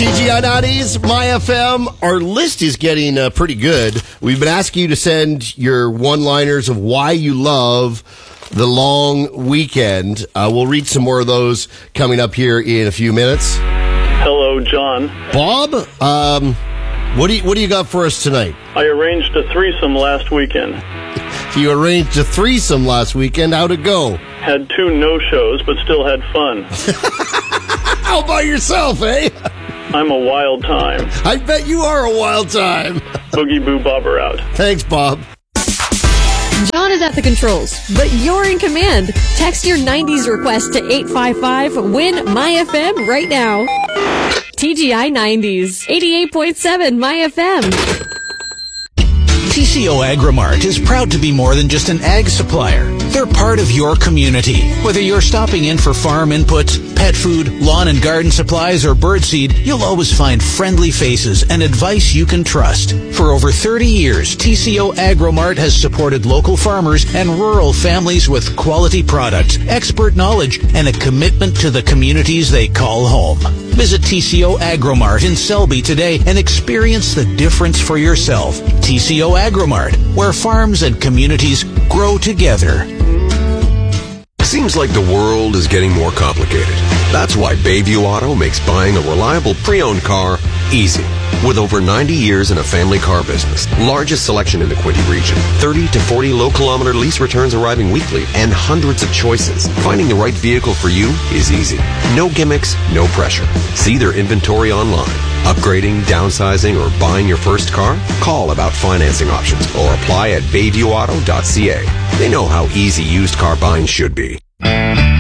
TGI 90s, My FM. Our list is getting pretty good. We've been asking you to send your one-liners of why you love the long weekend. We'll read some more of those coming up here in a few minutes. Hello, John. Bob, what do you got for us tonight? I arranged a threesome last weekend. You arranged a threesome last weekend. How'd it go? Had 2 no-shows, but still had fun. All by yourself, eh? I'm a wild time. I bet you are a wild time. Boogie Boo Bobber out. Thanks, Bob. John is at the controls, but you're in command. Text your 90s request to 855-WIN-MyFM right now. TGI 90s, 88.7 MyFM. TCO Agrimart is proud to be more than just an ag supplier. They're part of your community. Whether you're stopping in for farm inputs, pet food, lawn and garden supplies, or birdseed, you'll always find friendly faces and advice you can trust. For over 30 years, TCO Agrimart has supported local farmers and rural families with quality products, expert knowledge, and a commitment to the communities they call home. Visit TCO Agrimart in Selby today and experience the difference for yourself. TCO Agrimart, where farms and communities grow together. Seems like the world is getting more complicated. That's why Bayview Auto makes buying a reliable pre-owned car easy. With over 90 years in a family car business, largest selection in the Quinte region, 30 to 40 low-kilometer lease returns arriving weekly, and hundreds of choices, finding the right vehicle for you is easy. No gimmicks, no pressure. See their inventory online. Upgrading, downsizing, or buying your first car? Call about financing options or apply at BayviewAuto.ca. They know how easy used car buying should be.